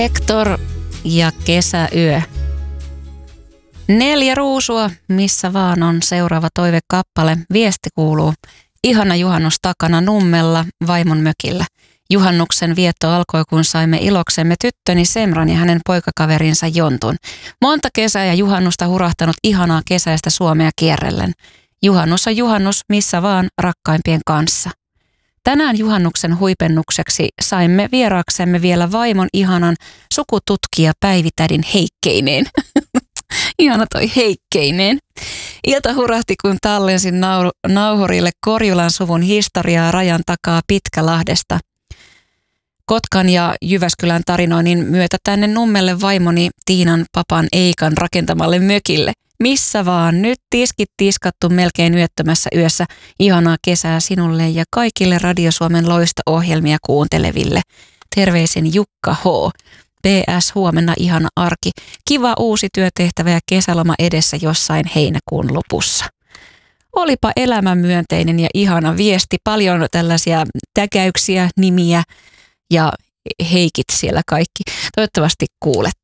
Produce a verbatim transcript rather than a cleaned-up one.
Hector ja kesäyö. Neljä ruusua, missä vaan on seuraava toivekappale. Viesti kuuluu: ihana juhannus takana Nummella vaimon mökillä. Juhannuksen vietto alkoi, kun saimme iloksemme tyttöni Semran ja hänen poikakaverinsa Jontun. Monta kesää ja juhannusta hurahtanut ihanaa kesäistä Suomea kierrellen. Juhannus on juhannus, missä vaan rakkaimpien kanssa. Tänään juhannuksen huipennukseksi saimme vieraaksemme vielä vaimon ihanan sukututkija Päivitädin Heikkeineen. Ihana toi Heikkeineen. Ilta hurahti, kun tallensin nau- nauhurille Korjulan suvun historiaa rajan takaa Pitkälahdesta. Kotkan ja Jyväskylän tarinoinnin myötä tänne Nummelle vaimoni Tiinan papan Eikan rakentamalle mökille. Missä vaan, nyt tiskit tiskattu melkein yöttömässä yössä. Ihanaa kesää sinulle ja kaikille Radio Suomen loisto-ohjelmia kuunteleville. Terveisin Jukka H. P S. Huomenna ihana arki. Kiva uusi työtehtävä ja kesäloma edessä jossain heinäkuun lopussa. Olipa elämänmyönteinen ja ihana viesti. Paljon tällaisia täkäyksiä, nimiä ja heikit siellä kaikki. Toivottavasti kuulet.